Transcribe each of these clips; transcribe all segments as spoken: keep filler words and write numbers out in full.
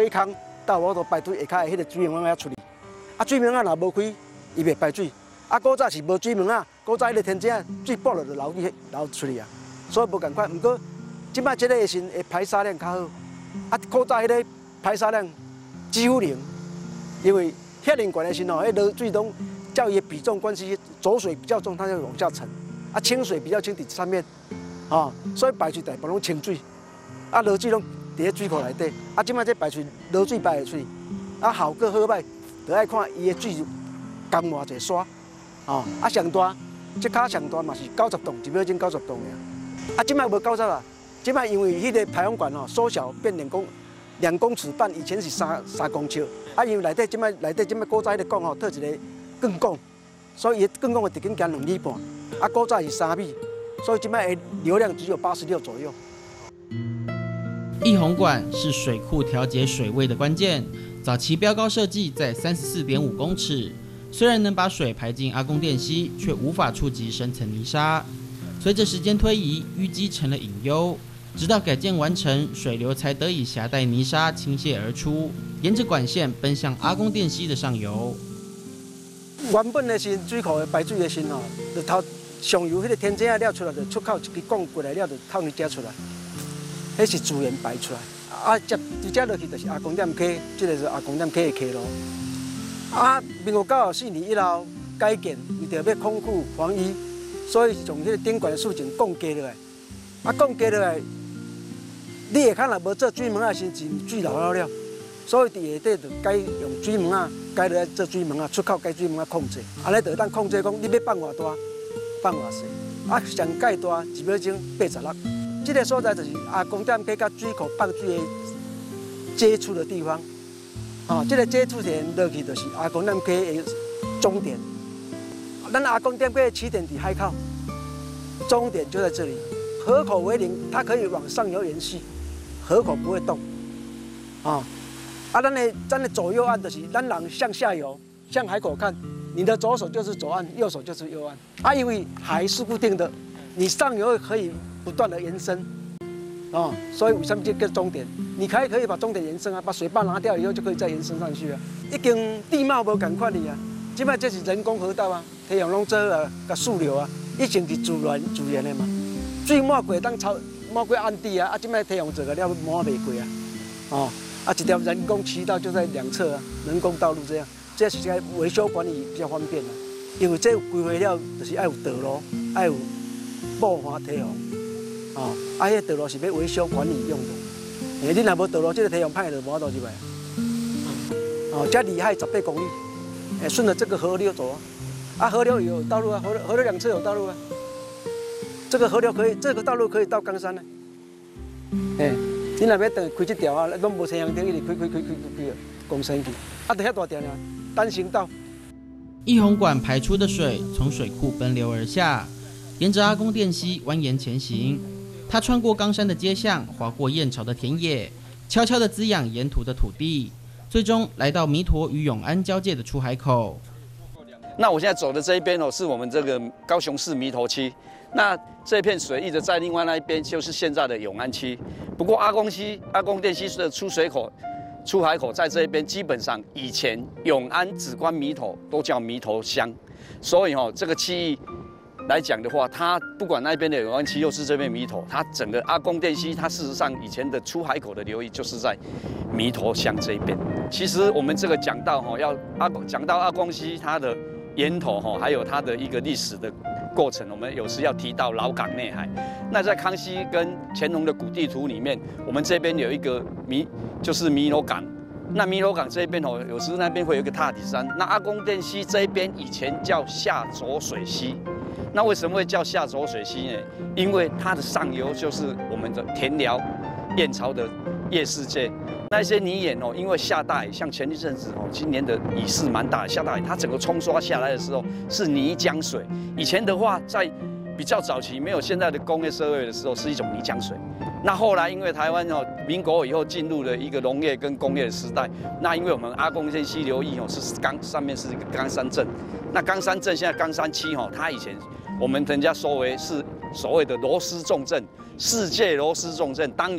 水坑到我都排水下骹的迄个水门仔出去。啊，水门仔若无开，伊袂排水。啊，古早是无水门仔，古早迄个天井水爆了就流去流出去啊，所以无共款。毋过即摆即个的新的排沙量较好。啊，古早迄个排沙量几乎零，因为遐灵管的时候，迄落水拢照伊的比重关系，浊水比较重，它就往下沉；啊，清水比较轻，伫上面，啊，所以排水大部分拢清水，啊，落水拢伫咧水库内底。啊，即摆这排水落水排的水，啊，效果好歹，就爱看伊的水含偌济沙，啊，啊上大，即骹上大嘛是九十吨，一秒钟九十吨尔。啊，即摆无九十啊，即摆因为迄个排风管哦缩小变两公两公尺半，以前是三三公尺。啊，因为内底即摆内底即摆古早迄个管吼，套一个更管，所以伊更管会直径行两米半。啊，古早是三米，所以即摆的流量只有八十六左右。 溢洪管是水库调节水位的关键，早期标高设计在三十四点五公尺，虽然能把水排进阿公店溪，却无法触及深层泥沙。随着时间推移，淤积成了隐忧。直到改建完成，水流才得以携带泥沙倾泻而出，沿着管线奔向阿公店溪的上游。 原本的是水库的排水的时候，就头上游迄个天井啊了出来，就出口一支管过来了，就透泥遮出来，迄是自然排出来。啊，接直接落去就是阿公店溪，这个是阿公店溪的溪路。啊，民国九十四年以后改建，为着要控制防淤，所以是从迄个顶管的竖井降低落来。啊，降低落来。你下骹若无做水门啊，先是水流了了，所以伫下底就改用水门啊，改落来做水门啊，出口改水门啊控制，安尼就当控制讲你要放偌大，放偌细，啊上盖大一秒钟八十六。这个所在就是阿公店溪甲水库放水的接触的地方，啊，这个接触点落去就是阿公店溪的终点。咱阿公店溪的起点伫海口，终点就在这里。河口为零，它可以往上游延续。河口不会动，啊，啊，咱的咱的左右岸就是咱人向下游，向海口看，你的左手就是左岸，右手就是右岸。啊，因为海是固定的，你上游可以不断的延伸，啊，所以为什么这个终点？你可以可以把终点延伸啊，把水坝拿掉以后就可以再延伸上去啊。已经地貌无共款哩啊，即摆这是人工河道啊，太阳拢做啊，甲树流啊，以前是自然自然的嘛，水满过当超。满过岸地啊，啊，即摆太阳做个了满袂过啊，哦，啊，一条人工渠道就在两侧啊，人工道路这样，这是在维修管理比较方便啊。因为这规划了，就是要有道路，要有雾环堤防，哦，啊，迄个道路是要维修管理用的。诶，你若无道路，这个堤防歹就无法度入来。哦，这里海十八公里，诶，顺着这个河流走啊，啊，河流有道路啊，河流河流两侧有道路啊。这个河流可以，这个道路可以到冈山呢。哎，你若要等开这条啊，拢无车行道，一直开开开开开开，公山去，啊，就遐大条呢，单行道。 溢洪管排出的水从水库奔流而下，沿着阿公店溪蜿蜒前行。它穿过冈山的街巷，划过燕巢的田野，悄悄地滋养沿途的土地，最终来到弥陀与永安交界的出海口。 那我现在走的这一边哦，是我们这个高雄市弥陀区。那这片水一直在另外那一边，就是现在的永安区。不过阿公溪、阿公店溪的出水口、出海口在这一边，基本上以前永安、梓官、弥陀都叫弥陀乡，所以哦，这个区域来讲的话，它不管那边的永安区，又是这边弥陀，它整个阿公店溪，它事实上以前的出海口的流域就是在弥陀乡这一边。其实我们这个讲到哈，要阿讲到阿公溪它的源头哈，还有它的一个历史的过程，我们有时要提到老港内海。那在康熙跟乾隆的古地图里面，我们这边有一个弥，就是弥罗港。那弥罗港这边哦，有时那边会有一个踏底山。那阿公店溪这边以前叫下浊水溪。那为什么会叫下浊水溪呢？因为它的上游就是我们的田寮、燕巢的夜市街。那些泥岩哦，因为下大雨，像前一阵子哦，今年的雨势蛮大的，下大雨，它整个冲刷下来的时候是泥浆水。以前的话，在比较早期没有现在的工业社会的时候，是一种泥浆水。那后来因为台湾哦，民国以后进入了一个农业跟工业的时代，那因为我们阿公店溪流域哦是冈上面是一个冈山镇，那冈山镇现在冈山区哦，它以前我们人家说为是所谓的螺丝重镇，世界螺丝重镇，当年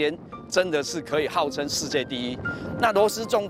真的是可以号称世界第一。那螺丝重